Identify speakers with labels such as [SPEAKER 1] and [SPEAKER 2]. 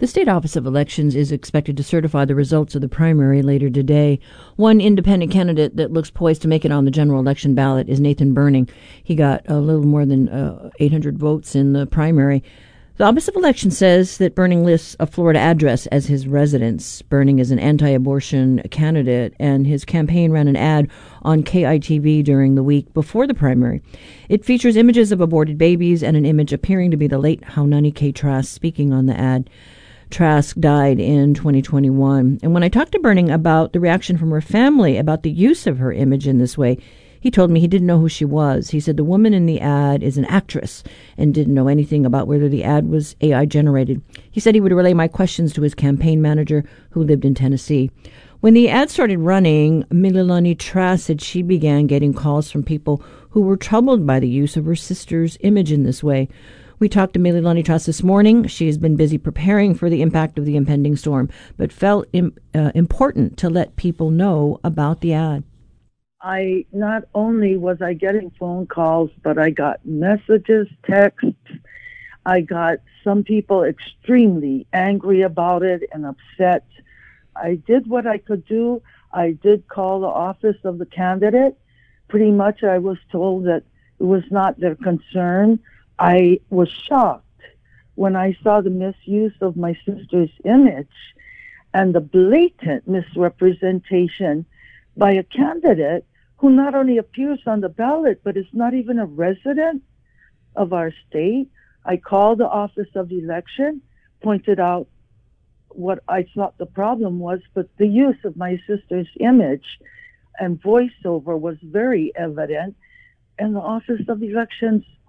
[SPEAKER 1] The State Office of Elections is expected to certify the results of the primary later today. One independent candidate that looks poised to make it on the general election ballot is Nathan Berning. He got a little more than 800 votes in the primary. The Office of Elections says that Berning lists a Florida address as his residence. Berning is an anti-abortion candidate, and his campaign ran an ad on KITV during the week before the primary. It features images of aborted babies and an image appearing to be the late Haunani K. Trask speaking on the ad. Trask died in 2021. And when I talked to Berning about the reaction from her family about the use of her image in this way, he told me he didn't know who she was. He said the woman in the ad is an actress and didn't know anything about whether the ad was AI generated. He said he would relay my questions to his campaign manager, who lived in Tennessee. When the ad started running, Mililani Trask said she began getting calls from people who were troubled by the use of her sister's image in this way. We talked to Mililani Trask this morning. She has been busy preparing for the impact of the impending storm, but felt important to let people know about the ad.
[SPEAKER 2] Not only was I getting phone calls, but I got messages, texts. I got some people extremely angry about it and upset. I did what I could do. I did call the office of the candidate. Pretty much I was told that it was not their concern. I was shocked when I saw the misuse of my sister's image and the blatant misrepresentation by a candidate who not only appears on the ballot, but is not even a resident of our state. I called the Office of Election, pointed out what I thought the problem was, but the use of my sister's image and voiceover was very evident, and the Office of Elections